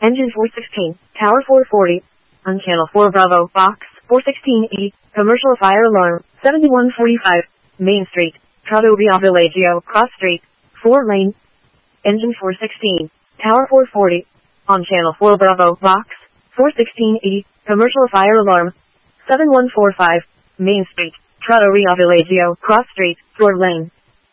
Engine 416, Tower 440. On Channel 4 Bravo, Box 416E, Commercial Fire Alarm, 7145, Main Street, Trattoria Villaggio, Cross Street, 4 lane. Engine 416, Tower 440. On Channel 4 Bravo, Box 416E, Commercial Fire Alarm, 7145, Main Street, Trattoria Villaggio, Cross Street, 4 lane.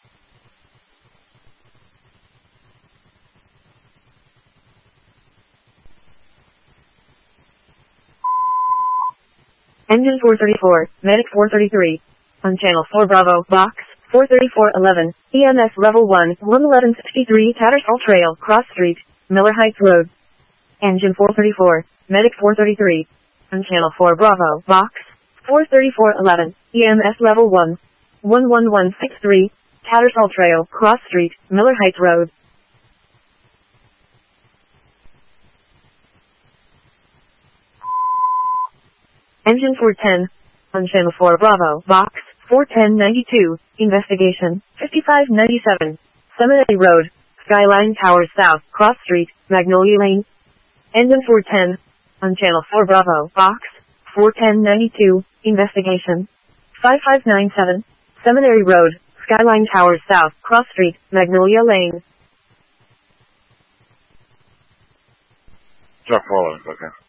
Engine 434, Medic 433. On Channel 4 Bravo, Box 43411, EMS Level 1, 11163 Tattersall Trail, Cross Street, Miller Heights Road. Engine 434, Medic 433. On Channel 4 Bravo, Box 43411, EMS Level 1, 11163 Tattersall Trail, Cross Street, Miller Heights Road. Engine 410. On Channel 4 Bravo, Box 41092, Investigation, 5597, Seminary Road, Skyline Towers South, Cross Street, Magnolia Lane. Engine 410. On Channel 4 Bravo, Box 41092, Investigation, 5597, Seminary Road, Skyline Towers South, Cross Street, Magnolia Lane. Truck forward, okay.